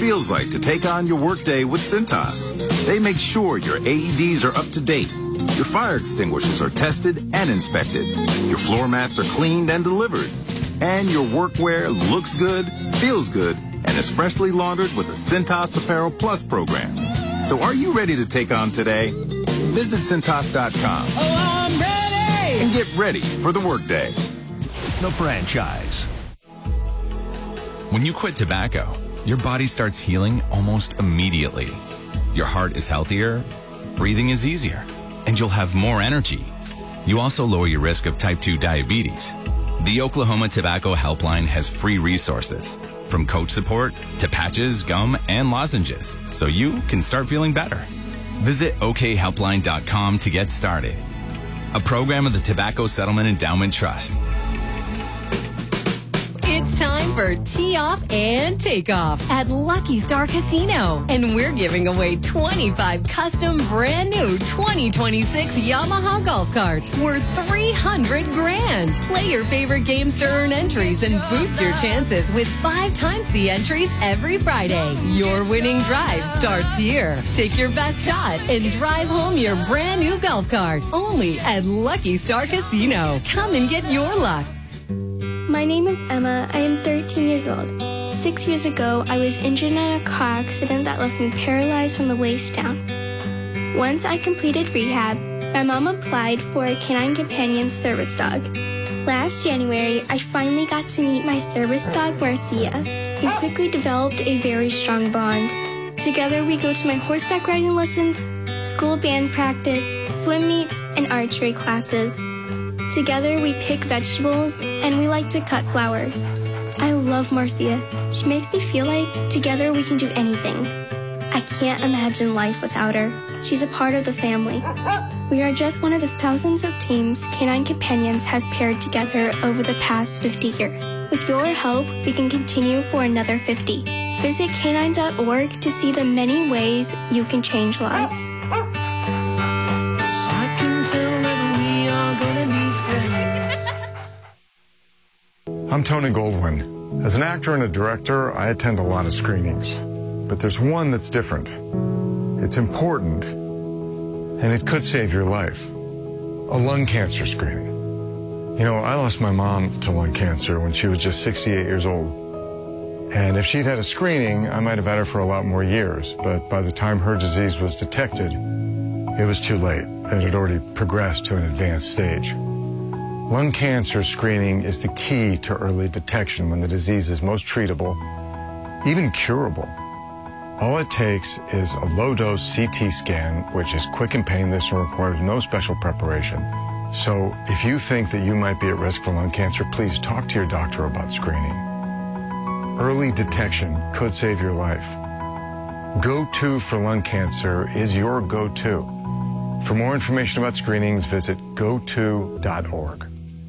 feels like to take on your workday with Cintas. They make sure your AEDs are up to date, your fire extinguishers are tested and inspected, your floor mats are cleaned and delivered, and your workwear looks good, feels good, and is freshly laundered with the Cintas Apparel Plus program. So are you ready to take on today? Visit Cintas.com. Oh, I'm ready! And get ready for the workday. The franchise. When you quit tobacco, your body starts healing almost immediately. Your heart is healthier, breathing is easier, and you'll have more energy. You also lower your risk of type 2 diabetes. The Oklahoma Tobacco Helpline has free resources, from coach support to patches, gum, and lozenges, so you can start feeling better. Visit okhelpline.com to get started. A program of the Tobacco Settlement Endowment Trust. It's time for Tee Off and Takeoff at Lucky Star Casino. And we're giving away 25 custom brand new 2026 Yamaha golf carts worth $300 grand. Play your favorite games to earn entries and boost your chances with 5 times the entries every Friday. Your winning drive starts here. Take your best shot and drive home your brand new golf cart. Only at Lucky Star Casino. Come and get your luck. My name is Emma. I am 13 years old. 6 years ago, I was injured in a car accident that left me paralyzed from the waist down. Once I completed rehab, my mom applied for a Canine Companion service dog. Last January, I finally got to meet my service dog, Marcia. We quickly developed a very strong bond. Together, we go to my horseback riding lessons, school band practice, swim meets, and archery classes. Together, we pick vegetables, and we like to cut flowers. I love Marcia. She makes me feel like together we can do anything. I can't imagine life without her. She's a part of the family. We are just one of the thousands of teams Canine Companions has paired together over the past 50 years. With your help, we can continue for another 50. Visit canine.org to see the many ways you can change lives. I'm Tony Goldwyn. As an actor and a director, I attend a lot of screenings. But there's one that's different. It's important, and it could save your life. A lung cancer screening. You know, I lost my mom to lung cancer when she was just 68 years old. And if she'd had a screening, I might have had her for a lot more years. But by the time her disease was detected, it was too late. It had already progressed to an advanced stage. Lung cancer screening is the key to early detection when the disease is most treatable, even curable. All it takes is a low-dose CT scan, which is quick and painless and requires no special preparation. So if you think that you might be at risk for lung cancer, please talk to your doctor about screening. Early detection could save your life. Go-To for lung cancer is your go-to. For more information about screenings, visit goto.org.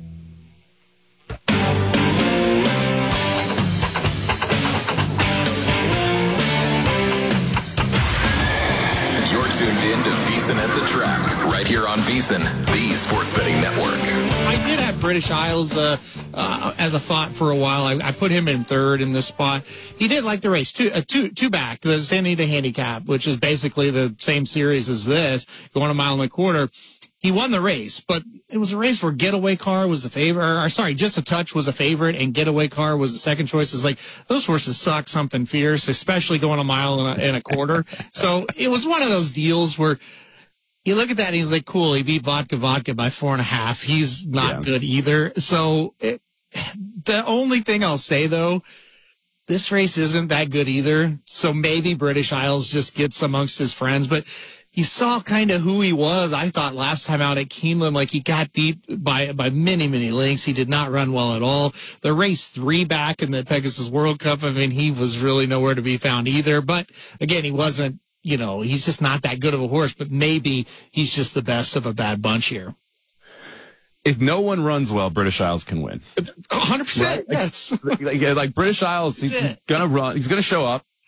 Tuned in to VEASAN at the Track, right here on VEASAN, the Sports Betting Network. I did have British Isles as a thought for a while. I put him in third in this spot. He did like the race, two back, the Santa Anita Handicap, which is basically the same series as this, going 1.25 miles. He won the race, but it was a race where Getaway Car was the favorite, Just a Touch was a favorite, and Getaway Car was the second choice. It's like, those horses suck something fierce, especially going 1.25 miles. So it was one of those deals where you look at that and he's like, cool, he beat Vodka by 4.5. He's not good either. So the only thing I'll say, though, this race isn't that good either. So maybe British Isles just gets amongst his friends, but you saw kind of who he was, I thought, last time out at Keeneland. Like, he got beat by many, many lengths. He did not run well at all. The race 3 back in the Pegasus World Cup, I mean, he was really nowhere to be found either. But, again, he wasn't, he's just not that good of a horse. But maybe he's just the best of a bad bunch here. If no one runs well, British Isles can win. 100%, right? Yes. Like British Isles, he's going to run. He's going to show up.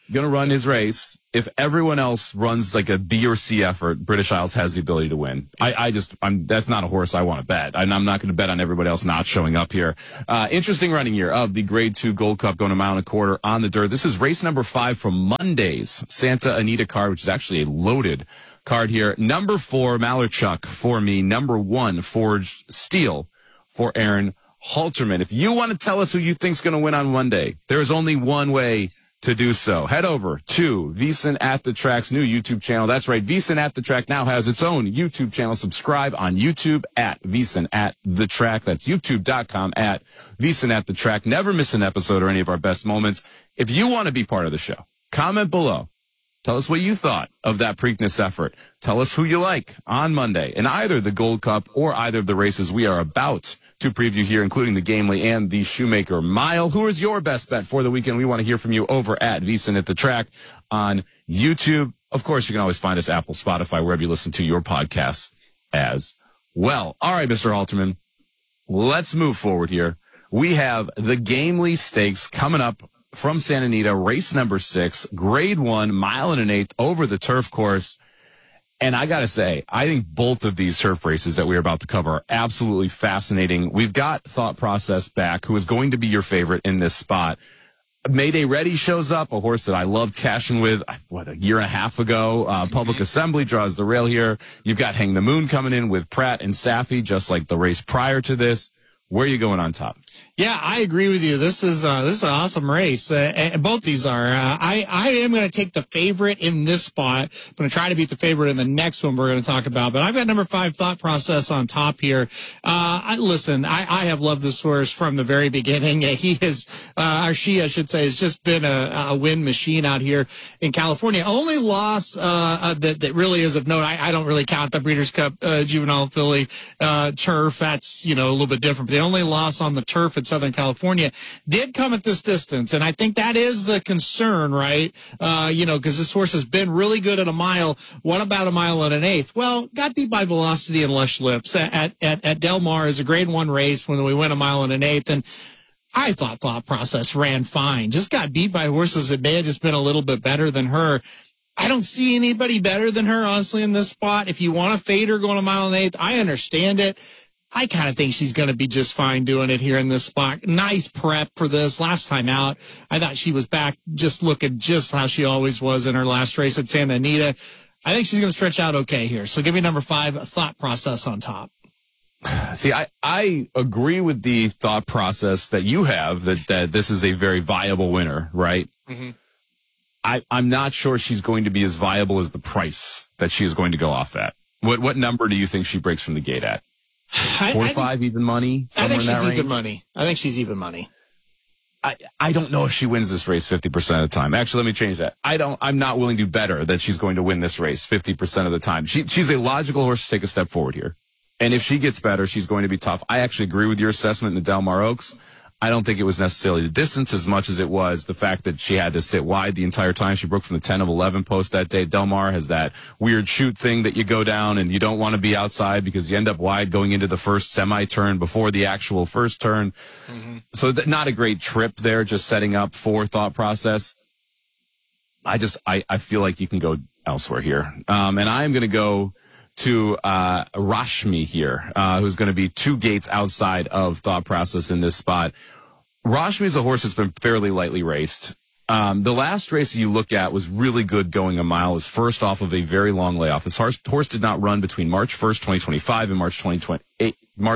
going to run his race. If everyone else runs like a B or C effort, British Isles has the ability to win. That's not a horse I want to bet. I'm not going to bet on everybody else not showing up here. Interesting running year of the Grade 2 Gold Cup, going a mile and a quarter on the dirt. This is race number 5 from Monday's Santa Anita card, which is actually a loaded card here. Number 4, Malarchuk for me. Number 1, Forged Steel for Aaron Halterman. If you want to tell us who you think's going to win on Monday, there is only one way to do so. Head over to VSiN at the Track's new YouTube channel. That's right. VSiN at the Track now has its own YouTube channel. Subscribe on YouTube at VSiN at the Track. That's youtube.com at VSiN at the Track. Never miss an episode or any of our best moments. If you want to be part of the show, comment below. Tell us what you thought of that Preakness effort. Tell us who you like on Monday in either the Gold Cup or either of the races we are about to preview here, including the Gamely and the Shoemaker Mile. Who is your best bet for the weekend? We want to hear from you over at VSiN at the Track on YouTube. Of course, you can always find us Apple, Spotify, wherever you listen to your podcasts as well. All right, Mr. Halterman, let's move forward here. We have the Gamely Stakes coming up from Santa Anita, race number 6, Grade 1, mile and an eighth over the turf course. And I got to say, I think both of these turf races that we're about to cover are absolutely fascinating. We've got Thought Process back, who is going to be your favorite in this spot. Mayday Ready shows up, a horse that I loved cashing with, a year and a half ago. Public Assembly draws the rail here. You've got Hang the Moon coming in with Pratt and Safi, just like the race prior to this. Where are you going on top? Yeah, I agree with you. This is an awesome race. Both these are. I am going to take the favorite in this spot. I'm going to try to beat the favorite in the next one we're going to talk about. But I've got number 5, Thought Process, on top here. I have loved this horse from the very beginning. He is, or she, I should say, has just been a win machine out here in California. Only loss that really is of note. I don't really count the Breeders' Cup Juvenile Filly turf. That's a little bit different. But the only loss on the turf in Southern California did come at this distance, and I think that is the concern, right? Because this horse has been really good at a mile. What about a mile and an eighth? Well, got beat by Velocity and Lush Lips at Del Mar as a Grade 1 race when we went a mile and an eighth, and I thought Process ran fine. Just got beat by horses that may have just been a little bit better than her. I don't see anybody better than her, honestly, in this spot. If you want to fade her going a mile and an eighth, I understand it. I kind of think she's going to be just fine doing it here in this spot. Nice prep for this. Last time out, I thought she was back just looking just how she always was in her last race at Santa Anita. I think she's going to stretch out okay here. So give me number 5, Thought Process, on top. See, I agree with the thought process that you have, that this is a very viable winner, right? Mm-hmm. I'm not sure she's going to be as viable as the price that she is going to go off at. What number do you think she breaks from the gate at? 45 even money? I think she's even money. I think she's even money. I don't know if she wins this race 50% of the time. Actually, let me change that. I'm not willing to bet her that she's going to win this race 50% of the time. She's a logical horse to take a step forward here. And if she gets better, she's going to be tough. I actually agree with your assessment in the Del Mar Oaks. I don't think it was necessarily the distance as much as it was the fact that she had to sit wide the entire time. She broke from the 10 of 11 post that day. Del Mar has that weird chute thing that you go down and you don't want to be outside because you end up wide going into the first semi-turn before the actual first turn. Mm-hmm. So not a great trip there, just setting up for Thought Process. I feel like you can go elsewhere here. And I am going to go to Rashmi here, who's going to be 2 gates outside of Thought Process in this spot. Rashmi is a horse that's been fairly lightly raced. The last race you look at was really good going a mile. Is first off of a very long layoff. This horse did not run between March 1st, 2025 and March 28th,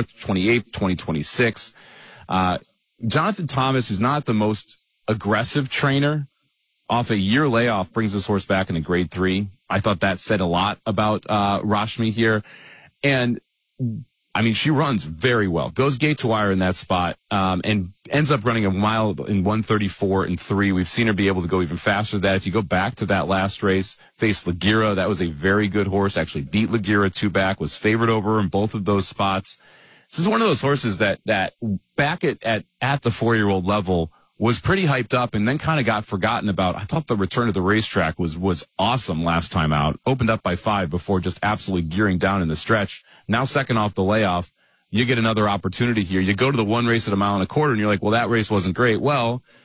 2026. Jonathan Thomas, who's not the most aggressive trainer, off a year layoff brings this horse back in a Grade 3. I thought that said a lot about Rashmi here. And, I mean, she runs very well. Goes gate to wire in that spot and ends up running a mile in 1:34 and 3. We've seen her be able to go even faster than that. If you go back to that last race, faced Lagira, that was a very good horse. Actually beat Lagira 2 back, was favored over her in both of those spots. This is one of those horses that back at the 4-year-old level was pretty hyped up and then kind of got forgotten about. I thought the return to the racetrack was awesome last time out. Opened up by 5 before just absolutely gearing down in the stretch. Now second off the layoff, you get another opportunity here. You go to the one race at a mile and a quarter and you're like, well, that race wasn't great. Well,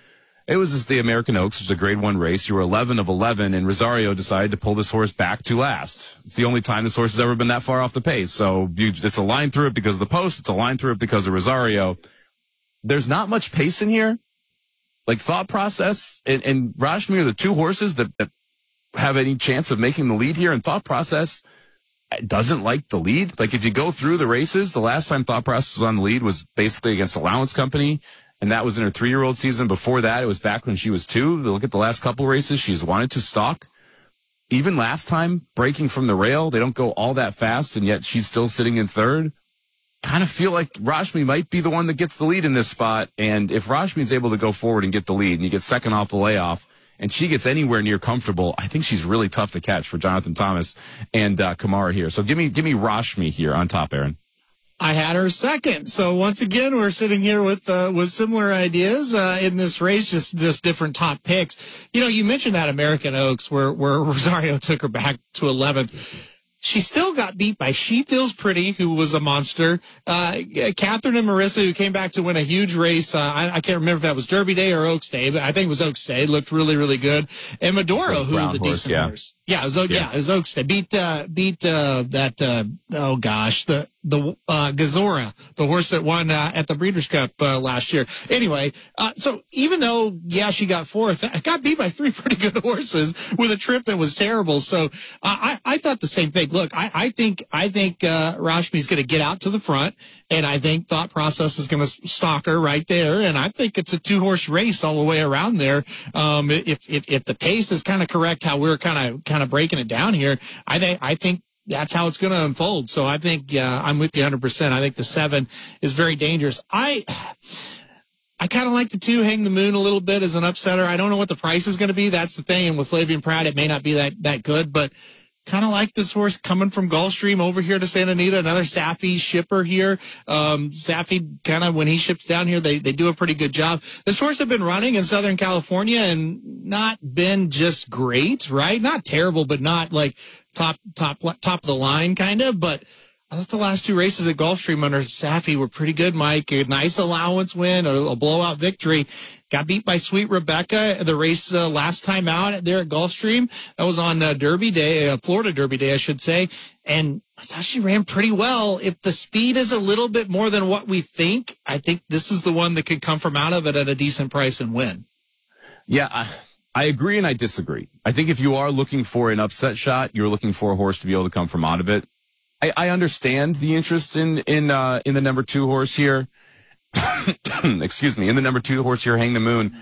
It was just the American Oaks, which is a grade 1 race. You were 11 of 11, and Rosario decided to pull this horse back to last. It's the only time this horse has ever been that far off the pace. So it's a line through it because of the post. It's a line through it because of Rosario. There's not much pace in here. Like thought process and Rashmi are the two horses that have any chance of making the lead here. And thought process doesn't like the lead. Like if you go through the races, the last time thought process was on the lead was basically against Allowance Company. And that was in her 3-year-old season. Before that, it was back when she was 2. Look at the last couple races. She's wanted to stalk. Even last time, breaking from the rail, they don't go all that fast, and yet she's still sitting in 3rd. Kind of feel like Rashmi might be the one that gets the lead in this spot. And if Rashmi is able to go forward and get the lead, and you get second off the layoff, and she gets anywhere near comfortable, I think she's really tough to catch for Jonathan Thomas and Kamara here. So give me Rashmi here on top, Aaron. I had her second. So once again, we're sitting here with similar ideas in this race, just different top picks. You know, you mentioned that American Oaks where Rosario took her back to 11th. She still got beat by She Feels Pretty, who was a monster. Catherine and Marissa, who came back to win a huge race. I can't remember if that was Derby Day or Oaks Day, but I think it was Oaks Day. Looked really, really good. And Medoro, who was the decent horse. Yeah, it was Oaks Day. Beat that, the Gazora, the horse that won at the Breeders' Cup last year. Anyway, so even though, she got 4th, got beat by 3 pretty good horses with a trip that was terrible. So I thought the same thing. Look, I think Rashmi's going to get out to the front, and I think Thought Process is going to stalk her right there. And I think it's a 2-horse race all the way around there. If the pace is kind of correct, how we're kind of breaking it down here, I think that's how it's going to unfold. So I think, I'm with you 100%. I think the 7 is very dangerous. I kind of like the 2, Hang the Moon, a little bit as an upsetter. I don't know what the price is going to be. That's the thing. And with Flavian Pratt, it may not be that good, but kind of like this horse coming from Gulfstream over here to Santa Anita, another Safi shipper here. Safi kind of, when he ships down here, they do a pretty good job. This horse had been running in Southern California and not been just great, right? Not terrible, but not like top of the line kind of, but I thought the last 2 races at Gulfstream under Safi were pretty good, Mike. A nice allowance win, a blowout victory. Got beat by Sweet Rebecca the race last time out there at Gulfstream. That was on Derby Day, Florida Derby Day, I should say. And I thought she ran pretty well. If the speed is a little bit more than what we think, I think this is the one that could come from out of it at a decent price and win. Yeah, I agree and I disagree. I think if you are looking for an upset shot, you're looking for a horse to be able to come from out of it. I understand the interest in the number 2 horse here. Excuse me, in the number 2 horse here, Hang the Moon.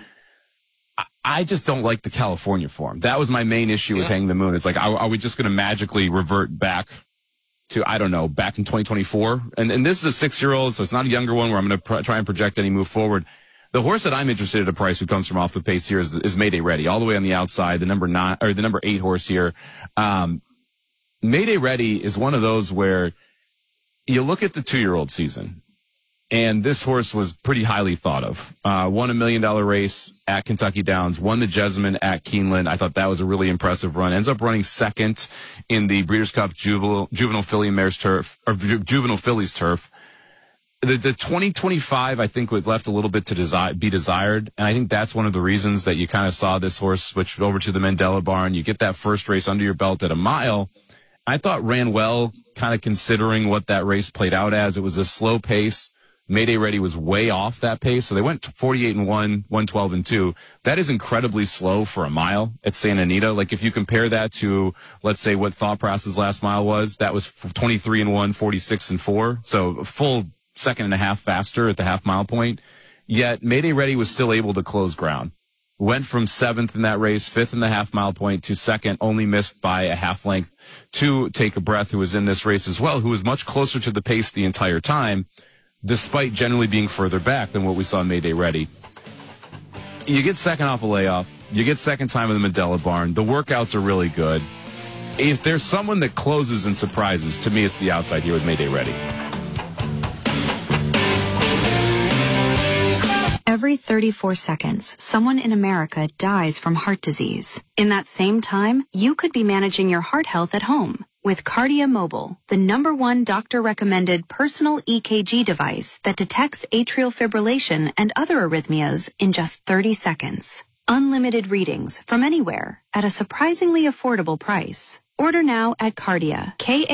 I just don't like the California form. That was my main issue with Hang the Moon. It's like, are we just going to magically revert back to, I don't know, back in 2024? And this is a 6-year-old, so it's not a younger one where I'm going to try and project any move forward. The horse that I'm interested in at a price who comes from off the pace here is Mayday Ready, all the way on the outside, the number 8 horse here. Mayday Ready is one of those where you look at the 2-year-old season, and this horse was pretty highly thought of. Won $1 million race at Kentucky Downs, won the Jessamine at Keeneland. I thought that was a really impressive run. Ends up running 2nd in the Breeders' Cup Juvenile Filly Mares Turf, or Juvenile Fillies Turf. The 2025, I think, was left a little bit to be desired, and I think that's one of the reasons that you kind of saw this horse switch over to the Mandela Barn. You get that first race under your belt at a mile. I thought ran well, kind of considering what that race played out as. It was a slow pace. Mayday Ready was way off that pace, so they went 48-1, 112-2. That is incredibly slow for a mile at Santa Anita. Like if you compare that to, let's say, what Thought Process's last mile was, that was 23-1, 46-4. So a full second and a half faster at the half-mile point. Yet Mayday Ready was still able to close ground. Went from 7th in that race, 5th in the half-mile point, to 2nd, only missed by a half length to Take a Breath, who was in this race as well, who was much closer to the pace the entire time, despite generally being further back than what we saw in Mayday Ready. You get second off a layoff. You get second time in the Mandela Barn. The workouts are really good. If there's someone that closes and surprises, to me it's the outside here with Mayday Ready. Every 34 seconds, someone in America dies from heart disease. In that same time, you could be managing your heart health at home. With Cardia Mobile, the #1 doctor-recommended personal EKG device that detects atrial fibrillation and other arrhythmias in just 30 seconds. Unlimited readings from anywhere at a surprisingly affordable price. Order now at Cardia,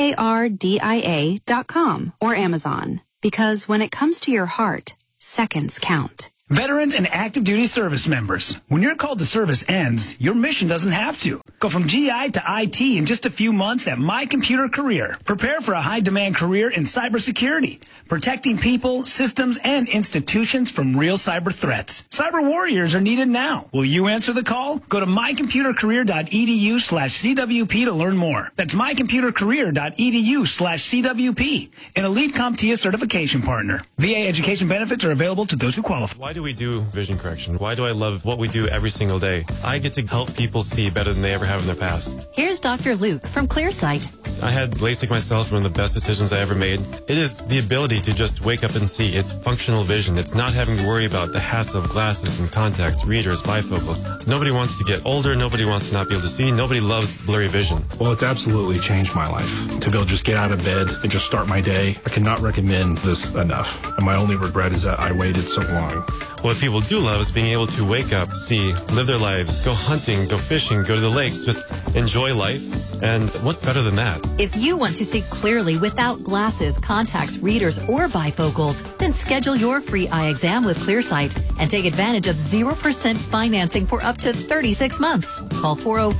KARDIA.com or Amazon. Because when it comes to your heart, seconds count. Veterans and active duty service members, when your call to service ends, your mission doesn't have to. Go from GI to IT in just a few months at My Computer Career. Prepare for a high-demand career in cybersecurity, protecting people, systems, and institutions from real cyber threats. Cyber warriors are needed now. Will you answer the call? Go to mycomputercareer.edu/CWP to learn more. That's mycomputercareer.edu/CWP, an elite CompTIA certification partner. VA education benefits are available to those who qualify. Why do we do vision correction? Why do I love what we do every single day? I get to help people see better than they ever have in their past. Here's Dr. Luke from ClearSight. I had LASIK myself, one of the best decisions I ever made. It is the ability to just wake up and see. It's functional vision. It's not having to worry about the hassle of glasses and contacts, readers, bifocals. Nobody wants to get older. Nobody wants to not be able to see. Nobody loves blurry vision. Well, it's absolutely changed my life. To be able to just get out of bed and just start my day, I cannot recommend this enough. And my only regret is that I waited so long. What people do love is being able to wake up, see, live their lives, go hunting, go fishing, go to the lakes, just enjoy life. And what's better than that? If you want to see clearly without glasses, contacts, readers, or bifocals, then schedule your free eye exam with ClearSight and take advantage of 0% financing for up to 36 months. Call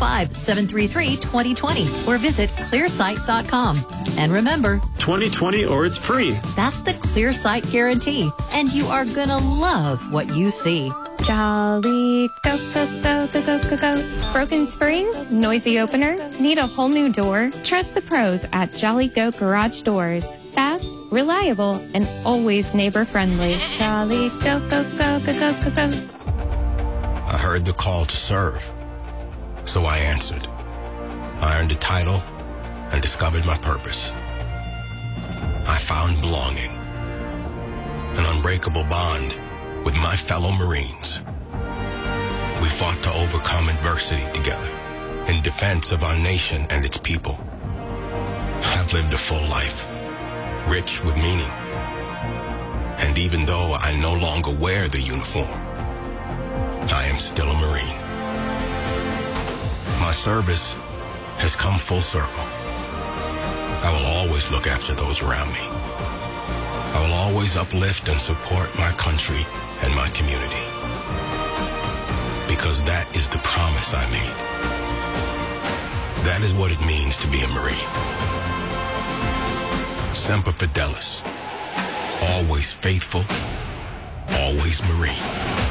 405-733-2020 or visit clearsight.com. And remember, 2020 or it's free. That's the ClearSight guarantee. And you are gonna love what you see. Jolly, go, go, go, go, go, go, go. Broken spring? Noisy opener? Need a whole new door? Trust the pros at Jolly Goat Garage Doors. Fast, reliable, and always neighbor-friendly. Jolly, go, go, go, go, go, go, go. I heard the call to serve, so I answered. I earned a title and discovered my purpose. I found belonging, an unbreakable bond with my fellow Marines. We fought to overcome adversity together in defense of our nation and its people. I've lived a full life, rich with meaning. And even though I no longer wear the uniform, I am still a Marine. My service has come full circle. I will always look after those around me. I will always uplift and support my country and my community. Because that is the promise I made. That is what it means to be a Marine. Semper Fidelis. Always faithful. Always Marine.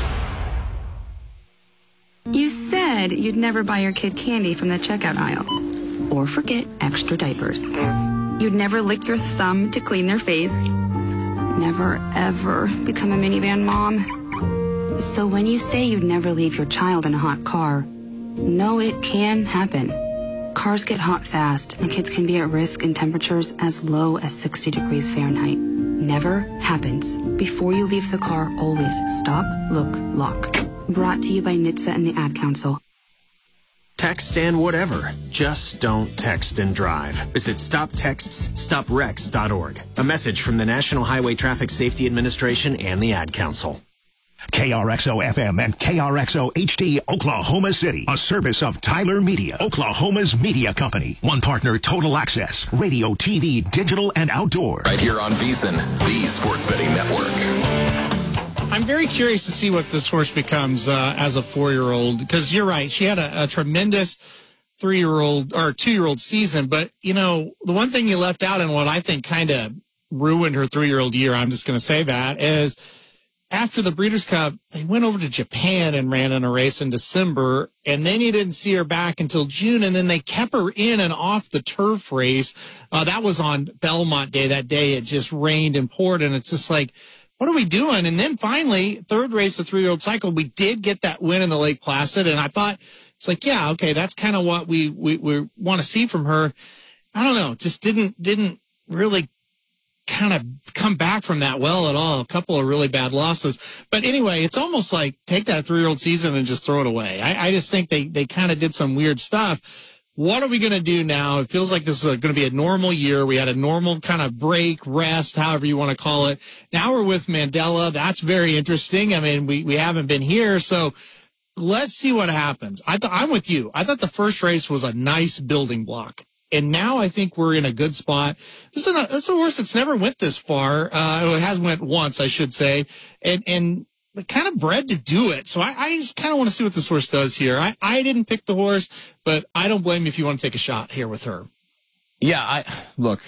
You said you'd never buy your kid candy from the checkout aisle. Or forget extra diapers. You'd never lick your thumb to clean their face. Never, ever become a minivan mom. So when you say you'd never leave your child in a hot car, no, it can happen. Cars get hot fast, and kids can be at risk in temperatures as low as 60 degrees Fahrenheit. Never happens. Before you leave the car, always stop, look, lock. Brought to you by NHTSA and the Ad Council. Text and whatever. Just don't text and drive. Visit StopTextsStopWrecks.org. A message from the National Highway Traffic Safety Administration and the Ad Council. KRXO-FM and KRXO-HD, Oklahoma City. A service of Tyler Media, Oklahoma's media company. One partner, Total Access. Radio, TV, digital, and outdoor. Right here on VEASAN, the Sports Betting Network. I'm very curious to see what this horse becomes as a 4-year-old, because you're right. She had a tremendous 3-year-old or 2-year-old season. But, you know, the one thing you left out and what I think kind of ruined her 3-year-old year, I'm just going to say that, is after the Breeders' Cup, they went over to Japan and ran in a race in December, and then you didn't see her back until June, and then they kept her in and off the turf race. That was on Belmont Day. That day it just rained and poured, and it's just like, what are we doing? And then finally, third race of 3-year-old cycle, we did get that win in the Lake Placid, and I thought, it's like, yeah, okay, that's kind of what we want to see from her. I don't know, just didn't really kind of come back from that well at all. A couple of really bad losses. But anyway, it's almost like take that 3-year-old season and just throw it away. I just think they kind of did some weird stuff what are we going to do now? It feels like this is going to be a normal year. We had a normal kind of break, rest, however you want to call it. Now we're with Mandela. That's very interesting. I mean, we haven't been here, so let's see what happens. I'm with you. I thought the first race was a nice building block. And now I think we're in a good spot. This is a horse that's never went this far. It has went once, I should say, and kind of bred to do it. So I just kind of want to see what this horse does here. I didn't pick the horse, but I don't blame you if you want to take a shot here with her. Yeah, I look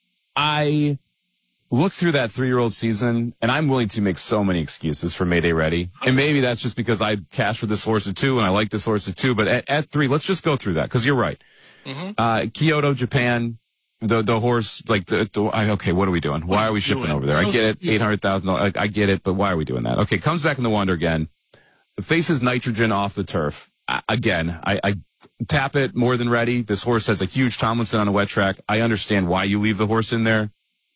through that 3-year-old season, and I'm willing to make so many excuses for Mayday Ready. And maybe that's just because I cashed for this horse at 2 and I like this horse at 2. But at 3, let's just go through that because you're right. Kyoto, Japan, the horse, like okay, what are we doing? Why are we shipping over there? I get it, $800,000. I get it, but why are we doing that? Okay, comes back in the Wonder again, faces Nitrogen off the turf. Again, I tap it more than ready. This horse has a huge Tomlinson on a wet track. I understand why you leave the horse in there.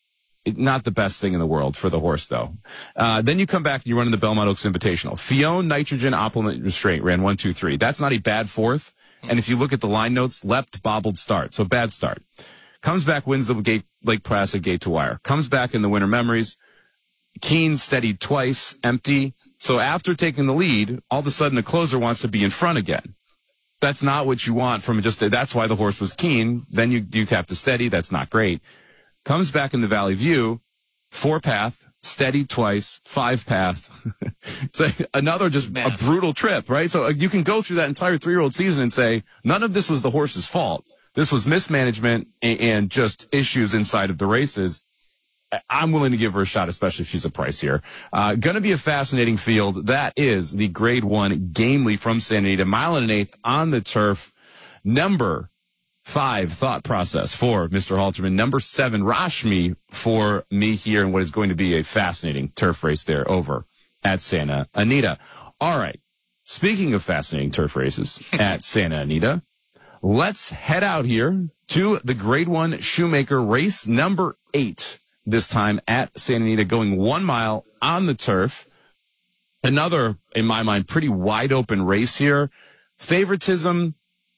Not the best thing in the world for the horse, though. Then you come back and you run in the Belmont Oaks Invitational. Fione, Nitrogen, Opulent Restraint ran 1, 2, 3. That's not a bad fourth. And if you look at the line notes, leapt, bobbled, start. So bad start. Comes back, wins the gate, Lake Placid gate to wire. Comes back in the Winter Memories. Keen steadied twice, empty. So after taking the lead, all of a sudden a closer wants to be in front again. That's not what you want from that's why the horse was Keen. Then you tap the steady. That's not great. Comes back in the Valley View, 4-path, steady twice, 5-path. So another a brutal trip, right? So you can go through that entire 3-year-old season and say, none of this was the horse's fault. This was mismanagement and just issues inside of the races. I'm willing to give her a shot, especially if she's a price here. Going to be a fascinating field. That is the Grade 1 Gamely from Santa Anita, 1 1/8 on the turf. Number 5 thought process for Mr. Halterman. Number 7 Rashmi for me here in what is going to be a fascinating turf race there over at Santa Anita. All right. Speaking of fascinating turf races at Santa Anita, let's head out here to the Grade 1 Shoemaker race number 8. This time at Santa Anita, going 1 mile on the turf. Another, in my mind, pretty wide open race here. Favoritism,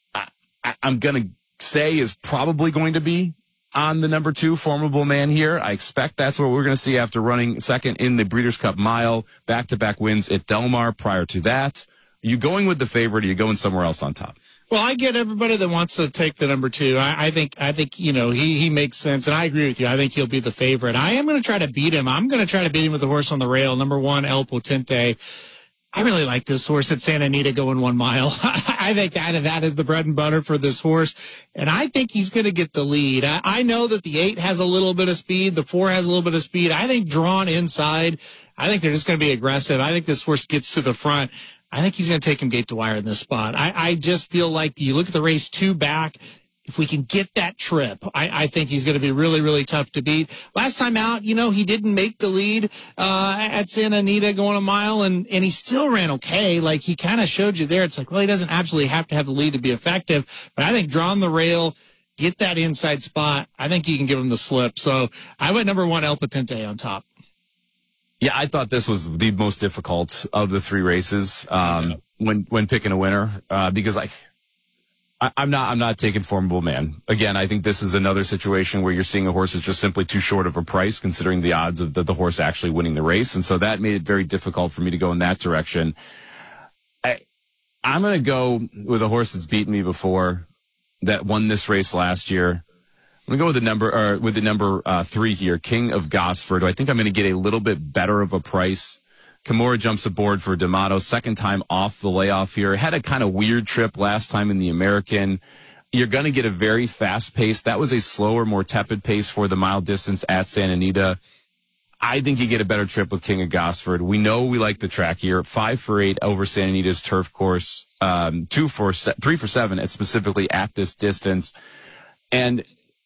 I'm going to say is probably going to be on the number 2 Formidable Man here. I expect that's what we're going to see after running second in the Breeders' Cup Mile. Back-to-back wins at Del Mar prior to that. Are you going with the favorite, or are you going somewhere else on top? Well, I get everybody that wants to take the number 2. I think he makes sense, and I agree with you. I think he'll be the favorite. I am going to try to beat him. I'm going to try to beat him with the horse on the rail, number 1, El Potente. I really like this horse at Santa Anita going 1 mile. I think that is the bread and butter for this horse, and I think he's going to get the lead. I know that the 8 has a little bit of speed, the 4 has a little bit of speed. I think drawn inside, I think they're just going to be aggressive. I think this horse gets to the front. I think he's going to take him gate to wire in this spot. I just feel like you look at the race 2 back. If we can get that trip, I think he's going to be really, really tough to beat. Last time out, he didn't make the lead at Santa Anita going 1 mile, and he still ran okay. Like, he kind of showed you there. It's like, well, he doesn't absolutely have to have the lead to be effective. But I think draw on the rail, get that inside spot, I think you can give him the slip. So I went number 1, El Potente on top. Yeah, I thought this was the most difficult of the 3 races when picking a winner because I'm not taking Formidable Man. Again, I think this is another situation where you're seeing a horse is just simply too short of a price considering the odds of the horse actually winning the race, and so that made it very difficult for me to go in that direction. I'm going to go with a horse that's beaten me before, that won this race last year. I'm going to go with the number 3 here, King of Gosford. I think I'm going to get a little bit better of a price. Kimura jumps aboard for D'Amato, second time off the layoff here. Had a kind of weird trip last time in the American. You're going to get a very fast pace. That was a slower, more tepid pace for the mile distance at Santa Anita. I think you get a better trip with King of Gosford. We know we like the track here. 5 for 8 over Santa Anita's turf course. 3 for 7 specifically at this distance. And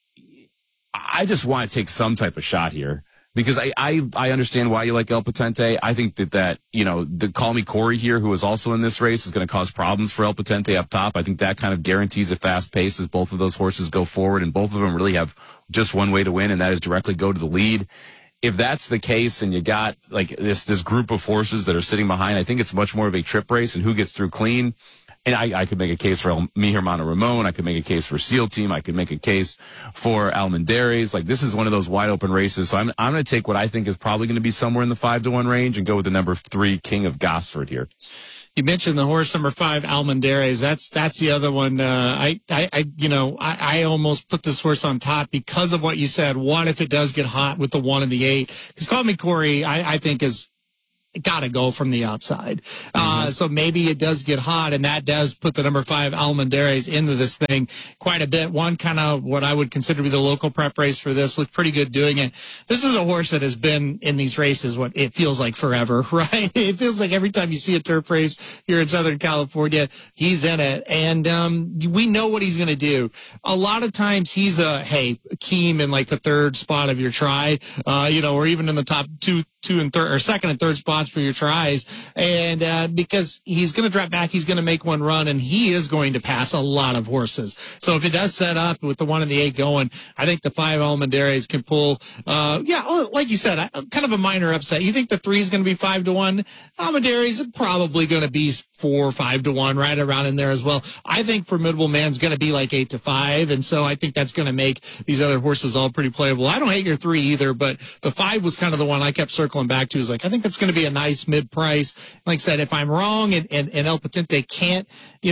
I just want to take some type of shot here because I understand why you like El Potente. I think that the Call Me Corey here, who is also in this race, is going to cause problems for El Potente up top. I think that kind of guarantees a fast pace as both of those horses go forward, and both of them really have just one way to win, and that is directly go to the lead. If that's the case and you got like this group of horses that are sitting behind, I think it's much more of a trip race and who gets through clean. And I could make a case for Mi Hermano Ramon. I could make a case for Seal Team. I could make a case for Almendares. Like, this is one of those wide open races. So I'm going to take what I think is probably going to be somewhere in the 5-1 range and go with the number 3, King of Gosford here. You mentioned the horse number 5, Almendares. That's the other one. I almost put this horse on top because of what you said. What if it does get hot with the 1 and the 8? Because Call Me Corey, I think is got to go from the outside. So maybe it does get hot, and that does put the number 5 Almendares into this thing quite a bit. One kind of what I would consider to be the local prep race for this. Looked pretty good doing it. This is a horse that has been in these races what it feels like forever, right? It feels like every time you see a turf race here in Southern California, he's in it. And we know what he's going to do. A lot of times he's Keem in like the 3rd spot of your try, or even in the top 2 and 3rd or 2nd and 3rd spots for your tries. And because he's going to drop back, he's going to make one run, and he is going to pass a lot of horses. So if it does set up with the 1 and the 8 going, I think the 5 Almendares can pull, like you said, kind of a minor upset. You think the 3 is going to be 5-1? Almendares is probably going to be 4 or 5-1, right around in there as well. I think Formidable Man's going to be like 8-5, and so I think that's going to make these other horses all pretty playable. I don't hate your 3 either, but the 5 was kind of the one I kept circling back to. Is like, I think that's going to be a nice mid-price. Like I said, if I'm wrong and El Potente can't,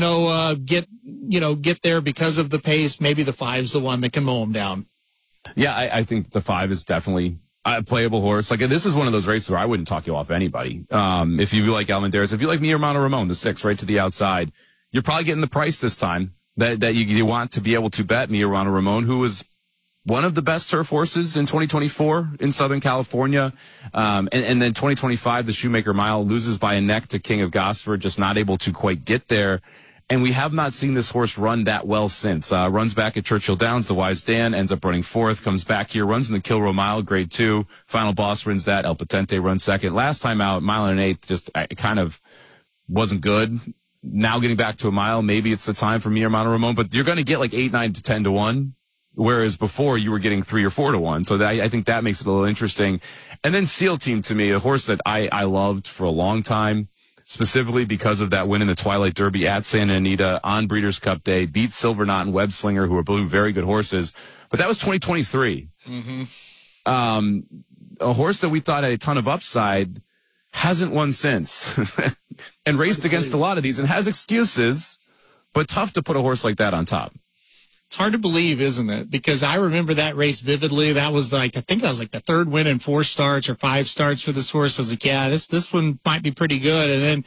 get there because of the pace, maybe the 5's the one that can mow him down. Yeah, I think the 5 is definitely a playable horse. Like, this is one of those races where I wouldn't talk you off anybody. If you like Almendares, if you like Mi Hermano Ramon, the 6 right to the outside, you're probably getting the price this time that you want to be able to bet Mi Hermano Ramon, who was one of the best turf horses in 2024 in Southern California. And then 2025, the Shoemaker Mile loses by a neck to King of Gosford, just not able to quite get there. And we have not seen this horse run that well since. Runs back at Churchill Downs, the Wise Dan ends up running 4th, comes back here, runs in the Kilroe Mile, grade 2. Final Boss wins that. El Potente runs 2nd. Last time out, mile and an 8th, just kind of wasn't good. Now getting back to a mile, maybe it's the time for Mi Hermano Ramon, but you're going to get like 8, 9 to 10-1. Whereas before you were getting 3 or 4-1. So I think that makes it a little interesting. And then Seal Team, to me, a horse that I loved for a long time, specifically because of that win in the Twilight Derby at Santa Anita on Breeders' Cup Day, beat Silver Knot and Web Slinger, who are both very good horses. But that was 2023. A horse that we thought had a ton of upside hasn't won since and raced against a lot of these and has excuses, but tough to put a horse like that on top. It's hard to believe, isn't it? Because I remember that race vividly. That was I think that was like the 3rd win in 4 starts or 5 starts for this horse. I was like, this one might be pretty good. And then,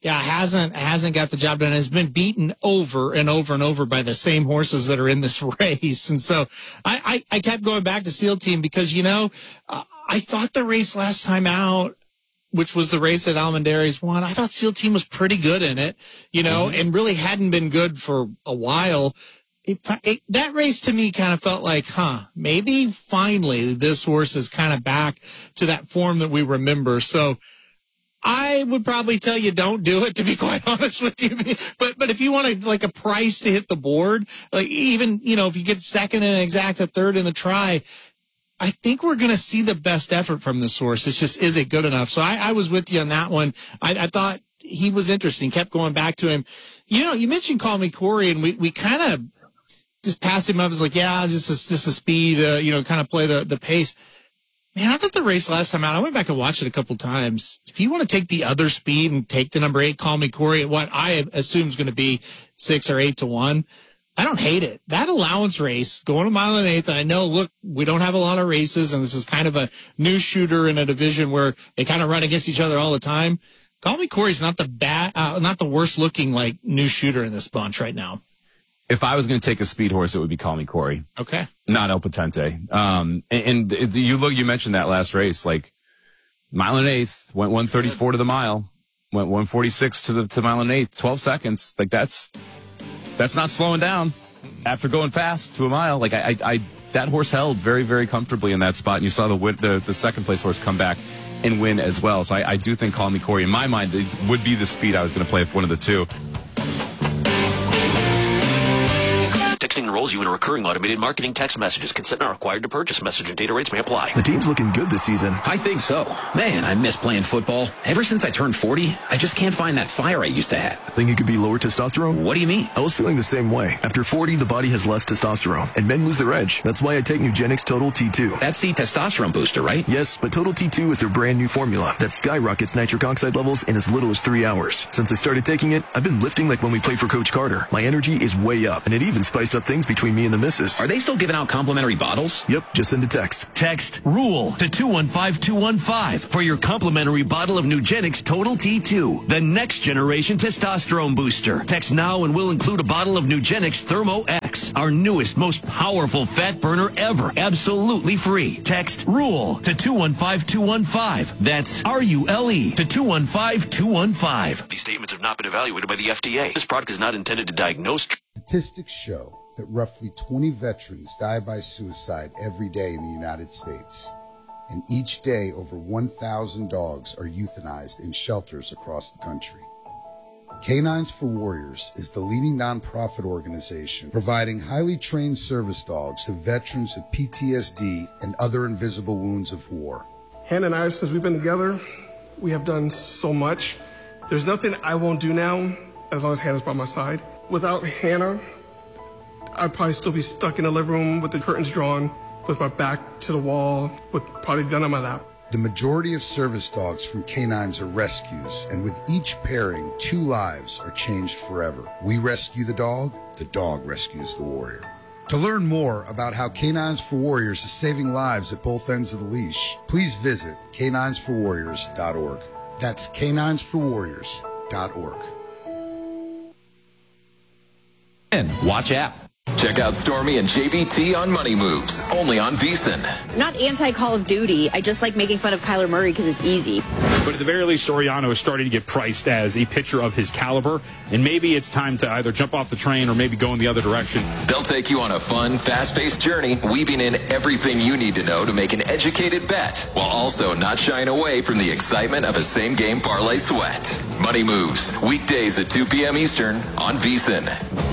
hasn't got the job done. Has been beaten over and over and over by the same horses that are in this race. And so I kept going back to Seal Team because, I thought the race last time out, which was the race that Almendares won, I thought Seal Team was pretty good in it, and really hadn't been good for a while. That race to me kind of felt like, maybe finally this horse is kind of back to that form that we remember. So I would probably tell you don't do it, to be quite honest with you. But if you want like a price to hit the board, like even, if you get 2nd and exact a 3rd in the try, I think we're going to see the best effort from this horse. It's just, is it good enough? So I was with you on that one. I thought he was interesting, kept going back to him. You mentioned Call Me Corey, and we kind of just passed him up as like, just a speed, kind of play the pace. Man, I thought the race last time out, I went back and watched it a couple times. If you want to take the other speed and take the number 8, Call Me Corey, at what I assume is going to be 6 or 8-1, I don't hate it. That allowance race, going a mile and an 8th, and I know, look, we don't have a lot of races, and this is kind of a new shooter in a division where they kind of run against each other all the time. Call Me Corey's not the worst looking like new shooter in this bunch right now. If I was going to take a speed horse, it would be Call Me Corey. Okay. Not El Potente. And you mentioned that last race, like mile and 8th, went 134 to the mile, went 146 to mile and 8th, 12 seconds. Like that's not slowing down after going fast to a mile. Like that horse held very, very comfortably in that spot. And you saw the 2nd place horse come back and win as well. So I do think Call Me Corey, in my mind, it would be the speed I was going to play if one of the 2. Texting enrolls you in a recurring automated marketing text messages. Consent not required to purchase. Message and data rates may apply. The team's looking good this season. I think so. Man, I miss playing football. Ever since I turned 40, I just can't find that fire I used to have. Think it could be lower testosterone? What do you mean? I was feeling the same way. After 40, the body has less testosterone, and men lose their edge. That's why I take Nugenix Total T2. That's the testosterone booster, right? Yes, but Total T2 is their brand new formula that skyrockets nitric oxide levels in as little as 3 hours. Since I started taking it, I've been lifting like when we played for Coach Carter. My energy is way up, and it even spiced up things between me and the missus. Are they still giving out complimentary bottles? Yep, just send a text. Text RULE to 215-215 for your complimentary bottle of Nugenix Total T2, the next generation testosterone booster. Text now and we'll include a bottle of Nugenix Thermo X, our newest, most powerful fat burner ever, absolutely free. Text RULE to 215-215. That's RULE to 215-215. These statements have not been evaluated by the FDA. This product is not intended to diagnose. Statistics show that roughly 20 veterans die by suicide every day in the United States. And each day, over 1,000 dogs are euthanized in shelters across the country. Canines for Warriors is the leading nonprofit organization providing highly trained service dogs to veterans with PTSD and other invisible wounds of war. Hannah and I, since we've been together, we have done so much. There's nothing I won't do now as long as Hannah's by my side. Without Hannah, I'd probably still be stuck in the living room with the curtains drawn, with my back to the wall, with probably a gun on my lap. The majority of service dogs from canines are rescues, and with each pairing, 2 lives are changed forever. We rescue the dog rescues the warrior. To learn more about how Canines for Warriors is saving lives at both ends of the leash, please visit caninesforwarriors.org. That's caninesforwarriors.org. And watch app. Check out Stormy and JVT on Money Moves, only on VSiN. Not anti-Call of Duty. I just like making fun of Kyler Murray because it's easy. But at the very least, Soriano is starting to get priced as a pitcher of his caliber, and maybe it's time to either jump off the train or maybe go in the other direction. They'll take you on a fun, fast-paced journey, weaving in everything you need to know to make an educated bet, while also not shying away from the excitement of a same-game parlay sweat. Money Moves, weekdays at 2 p.m. Eastern on VSiN.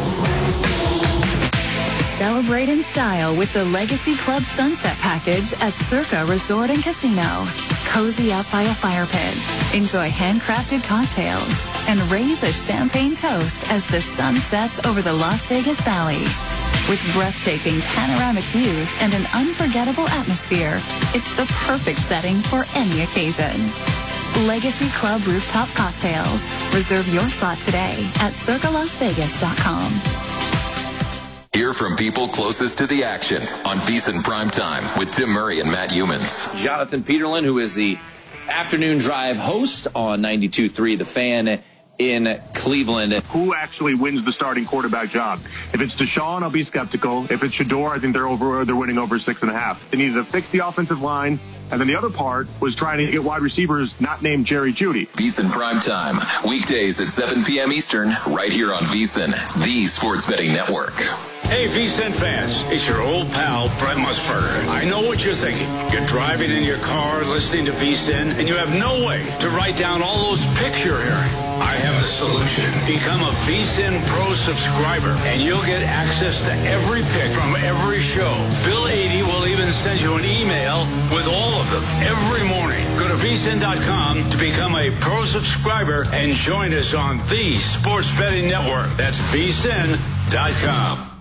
Celebrate in style with the Legacy Club Sunset Package at Circa Resort and Casino. Cozy up by a fire pit, enjoy handcrafted cocktails, and raise a champagne toast as the sun sets over the Las Vegas Valley. With breathtaking panoramic views and an unforgettable atmosphere, it's the perfect setting for any occasion. Legacy Club Rooftop Cocktails. Reserve your spot today at circalasvegas.com. Hear from people closest to the action on VSiN Primetime with Tim Murray and Matt Humans. Jonathan Peterlin, who is the afternoon drive host on 92.3 The Fan in Cleveland. Who actually wins the starting quarterback job? If it's Deshaun, I'll be skeptical. If it's Shador, I think they're winning over 6.5. They needed to fix the offensive line. And then the other part was trying to get wide receivers not named Jerry Jeudy. VSiN Primetime, weekdays at 7 p.m. Eastern, right here on VSiN, the sports betting network. Hey, VSiN fans, it's your old pal, Brent Musburger. I know what you're thinking. You're driving in your car, listening to VSiN, and you have no way to write down all those picks you're hearing. I have the solution. Become a VSiN Pro subscriber, and you'll get access to every pick from every show. Bill 80 will even send you an email with all of them every morning. Go to VSiN.com to become a Pro subscriber and join us on the Sports Betting Network. That's VSiN.com.